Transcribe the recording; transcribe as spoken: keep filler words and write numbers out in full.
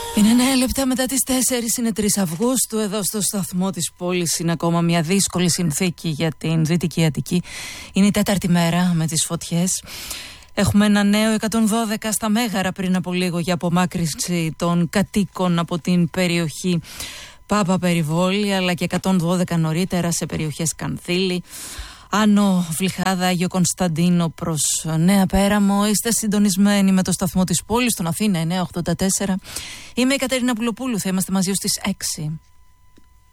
Είναι εννέα λεπτά μετά τις τέσσερις, είναι τρεις Αυγούστου. Εδώ στο σταθμό της πόλης είναι ακόμα μια δύσκολη συνθήκη για την Δυτική Αττική. Είναι η τέταρτη μέρα με τις φωτιές. Έχουμε ένα νέο εκατόν δώδεκα στα Μέγαρα πριν από λίγο για απομάκρυνση των κατοίκων από την περιοχή Πάπα Περιβόλη, αλλά και εκατόν δώδεκα νωρίτερα σε περιοχές Κανθήλη, Άνω Βλυχάδα, Άγιο Κωνσταντίνο προς Νέα Πέραμο. Είστε συντονισμένοι με το σταθμό της πόλης, στον Αθήνα εννιακόσια ογδόντα τέσσερα. Είμαι η Κατερίνα Πουλοπούλου, θα είμαστε μαζί ως τις έξι.